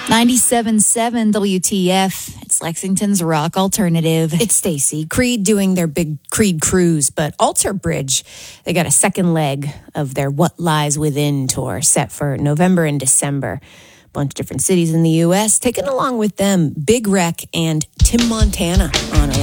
97.7 WTF. It's Lexington's rock alternative. It's Stacy. Creed doing their big Creed cruise, but Alter Bridge, they got a second leg of their What Lies Within tour set for November and December. A bunch of different cities in the U.S. Taking along with them Big Wreck and Tim Montana on a